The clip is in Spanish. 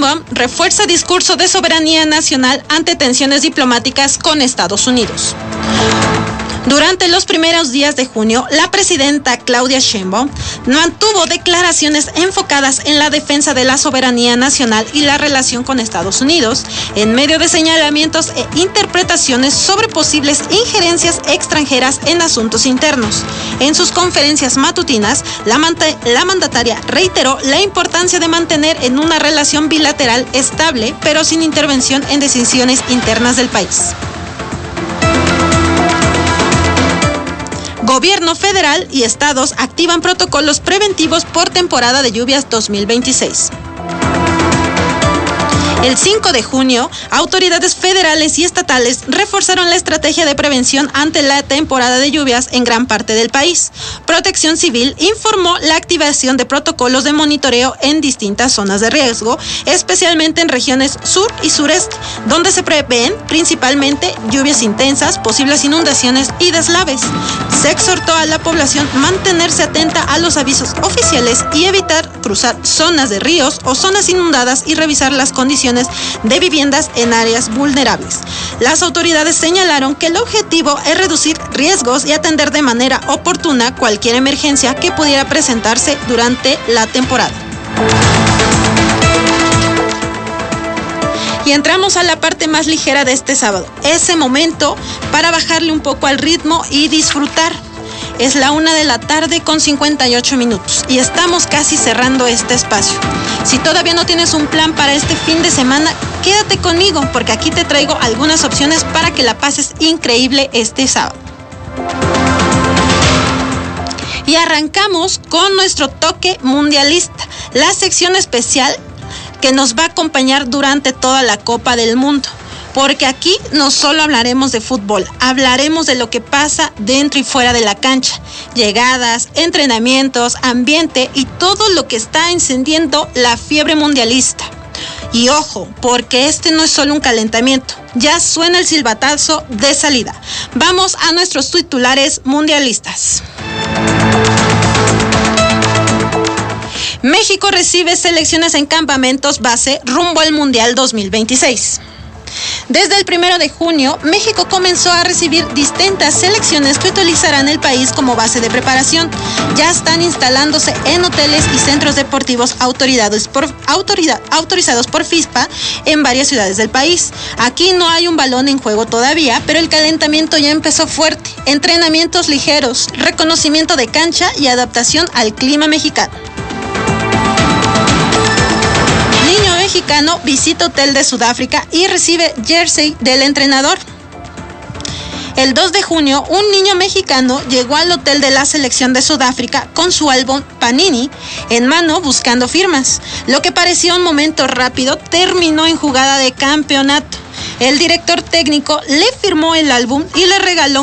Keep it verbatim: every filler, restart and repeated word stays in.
Sheinbaum refuerza discurso de soberanía nacional ante tensiones diplomáticas con Estados Unidos. Durante los primeros días de junio, la presidenta Claudia Sheinbaum mantuvo declaraciones enfocadas en la defensa de la soberanía nacional y la relación con Estados Unidos, en medio de señalamientos e interpretaciones sobre posibles injerencias extranjeras en asuntos internos. En sus conferencias matutinas, la, mant- la mandataria reiteró la importancia de mantener en una relación bilateral estable, pero sin intervención en decisiones internas del país. Gobierno federal y estados activan protocolos preventivos por temporada de lluvias dos mil veintiséis. El cinco de junio, autoridades federales y estatales reforzaron la estrategia de prevención ante la temporada de lluvias en gran parte del país. Protección Civil informó la activación de protocolos de monitoreo en distintas zonas de riesgo, especialmente en regiones sur y sureste, donde se prevén principalmente lluvias intensas, posibles inundaciones y deslaves. Se exhortó a la población mantenerse atenta a los avisos oficiales y evitar cruzar zonas de ríos o zonas inundadas y revisar las condiciones de viviendas en áreas vulnerables. Las autoridades señalaron que el objetivo es reducir riesgos y atender de manera oportuna cualquier emergencia que pudiera presentarse durante la temporada. Y entramos a la parte más ligera de este sábado, ese momento para bajarle un poco al ritmo y disfrutar. Es la una de la tarde con cincuenta y ocho minutos y estamos casi cerrando este espacio. Si todavía no tienes un plan para este fin de semana, quédate conmigo porque aquí te traigo algunas opciones para que la pases increíble este sábado. Y arrancamos con nuestro toque mundialista, la sección especial que nos va a acompañar durante toda la Copa del Mundo. Porque aquí no solo hablaremos de fútbol, hablaremos de lo que pasa dentro y fuera de la cancha, llegadas, entrenamientos, ambiente y todo lo que está encendiendo la fiebre mundialista. Y ojo, porque este no es solo un calentamiento, ya suena el silbatazo de salida. Vamos a nuestros titulares mundialistas. México recibe selecciones en campamentos base rumbo al Mundial dos mil veintiséis. Desde el primero de junio, México comenzó a recibir distintas selecciones que utilizarán el país como base de preparación. Ya están instalándose en hoteles y centros deportivos autorizados por, autoridad, autorizados por FIFA en varias ciudades del país. Aquí no hay un balón en juego todavía, pero el calentamiento ya empezó fuerte. Entrenamientos ligeros, reconocimiento de cancha y adaptación al clima mexicano. Mexicano visita hotel de Sudáfrica y recibe jersey del entrenador. El dos de junio, un niño mexicano llegó al hotel de la selección de Sudáfrica con su álbum Panini en mano buscando firmas. Lo que parecía un momento rápido terminó en jugada de campeonato. El director técnico le firmó el álbum y le regaló